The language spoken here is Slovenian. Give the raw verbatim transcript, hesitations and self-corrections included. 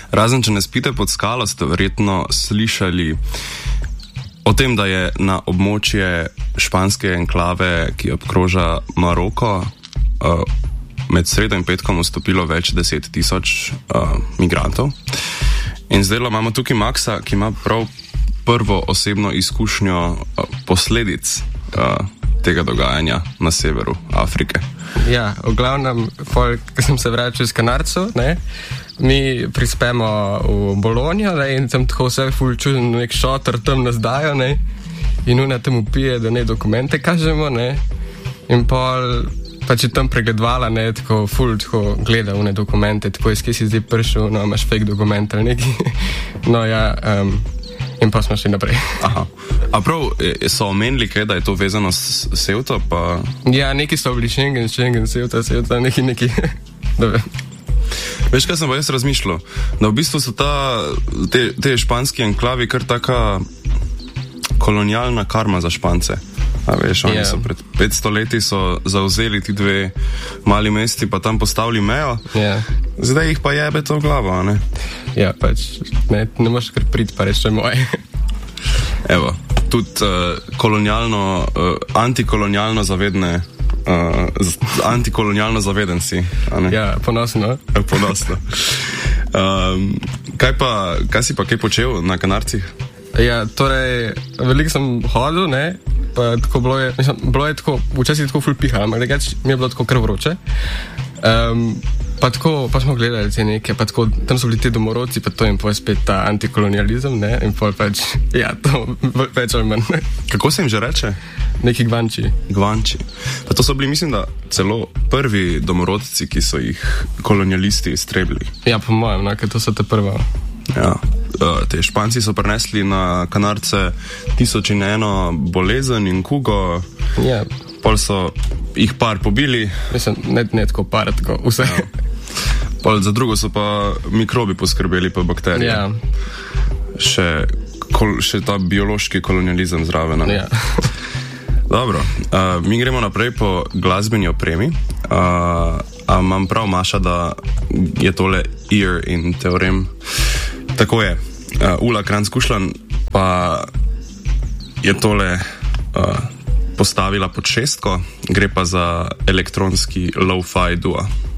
Razen, če ne spite pod skalo, ste verjetno slišali o tem, da je na območje španske enklave, ki obkroža Maroko, uh, med sredo in petkom vstopilo več deset tisoč uh, migrantov. In zdaj imamo tukaj Maxa, ki ima prav prvo osebno izkušnjo uh, posledic uh, tega dogajanja na severu Afrike. Ja, v glavnem, ko sem se vračal iz Kanarcev, ne, mi prispemo v Bologno, ne, in tam tako vse ful čuden, nek šotor tam nas dajo, ne, in ona tam upije, da ne dokumente kažemo, ne, in pol pač je tam pregledvala, ne, tako ful tako gleda une dokumente, tako iz kje si zdaj prišel, no, imaš fake dokument ali neki. No, ja, um, in pa smo šli naprej. Aha. A prav, so omenili kaj, da je to vezano s Ceuto, pa... Ja, neki so bili Schengen, Schengen, Ceuta, Ceuta, neki, neki... Veš, kaj sem pa jaz razmišljal? Da v bistvu so ta, te, te španski enklavi kar taka kolonialna karma za Špance. A veš, oni yeah. so pred petsto leti so zauzeli ti dve mali mesti, pa tam postavili mejo. Yeah. Zdaj jih pa jebe to v glavo, a ne? Ja, pač, ne, ne moš kar priti, pa reči, to je moje. Evo, tudi uh, kolonialno, uh, antikolonialno zavedne, uh, z, antikolonialno zaveden si, a ne? Ja, ponosno. Ponosno. Um, kaj pa, kaj si pa kaj počel na Kanarcih? Ja, torej, veliko sem hodil, ne, pa tako bilo je, mislim, bilo je tako, včasih tako ful pihalo, ampak nekaj mi je bilo tako kar vroče. Um, pa tako, pa smo gledali te neke, pa tako, tam so bili ti domorodci, pa to jim poje spet ta antikolonializem, ne, in pol pač, ja, to več ali manj. Kako se jim že reče? Neki gvanči. Gvanči. Pa to so bili, mislim, da celo prvi domorodci, ki so jih kolonialisti iztrebili. Ja, po mojem, no, ker to so te prva. Ja, te Španci so prinesli na Kanarce tisoč in eno bolezen in kugo, yeah. Pol so jih par pobili. Mislim, ne, ne tako par, tako vse. Ja. Pol za drugo so pa mikrobi poskrbeli, pa bakterije. Ja. Še, kol, še ta biološki kolonializem zraven. Ja. Dobro, uh, mi gremo naprej po glasbeni opremi. Uh, a imam prav, Maša, da je tole Ear in Teorem. Tako je, uh, Ula Kranjc-Kušlan pa je tole uh, postavila pod šestko, gre pa za elektronski lo-fi duo.